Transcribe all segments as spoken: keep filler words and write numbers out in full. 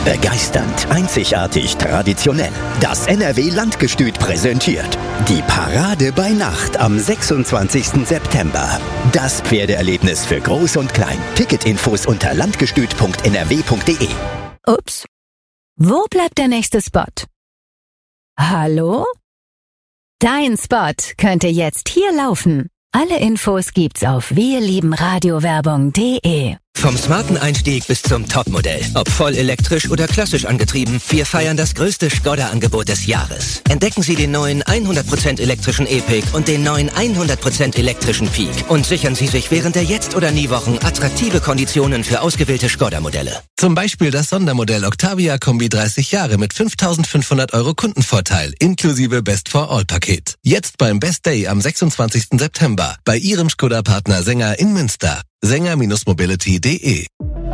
Begeisternd, einzigartig, traditionell. Das N R W Landgestüt präsentiert die Parade bei Nacht am sechsundzwanzigsten September. Das Pferdeerlebnis für Groß und Klein. Ticketinfos unter landgestüt punkt n r w punkt d e. Ups. Wo bleibt der nächste Spot? Hallo? Dein Spot könnte jetzt hier laufen. Alle Infos gibt's auf wirliebenradiowerbung punkt de. Vom smarten Einstieg bis zum Topmodell. Ob voll elektrisch oder klassisch angetrieben, wir feiern das größte Skoda-Angebot des Jahres. Entdecken Sie den neuen hundert Prozent elektrischen E-Pick und den neuen hundert Prozent elektrischen Peak. Und sichern Sie sich während der Jetzt- oder Nie-Wochen attraktive Konditionen für ausgewählte Skoda-Modelle. Zum Beispiel das Sondermodell Octavia Kombi dreißig Jahre mit fünftausendfünfhundert Euro Kundenvorteil inklusive Best-for-All-Paket. Jetzt beim Best Day am sechsundzwanzigsten September bei Ihrem Skoda-Partner Sänger in Münster. Sänger Mobility punkt de.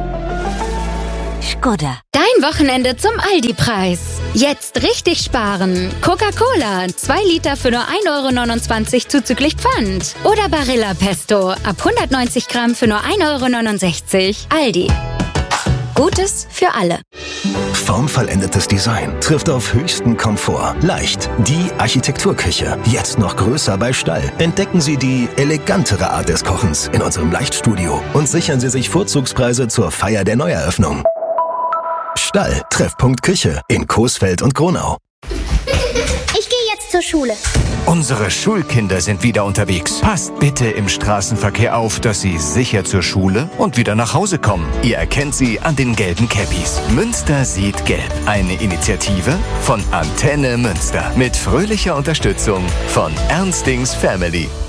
Skoda. Dein Wochenende zum Aldi-Preis. Jetzt richtig sparen. Coca-Cola, zwei Liter für nur ein Euro neunundzwanzig zuzüglich Pfand. Oder Barilla Pesto, ab hundertneunzig Gramm für nur ein Euro neunundsechzig. Aldi. Gutes für alle. Formvollendetes Design trifft auf höchsten Komfort. Leicht. Die Architekturküche. Jetzt noch größer bei Stall. Entdecken Sie die elegantere Art des Kochens in unserem Leichtstudio und sichern Sie sich Vorzugspreise zur Feier der Neueröffnung. Stall. Treffpunkt Küche in Coesfeld und Gronau. Ich gehe jetzt zur Schule. Unsere Schulkinder sind wieder unterwegs. Passt bitte im Straßenverkehr auf, dass sie sicher zur Schule und wieder nach Hause kommen. Ihr erkennt sie an den gelben Cappies. Münster sieht gelb. Eine Initiative von Antenne Münster. Mit fröhlicher Unterstützung von Ernstings Family.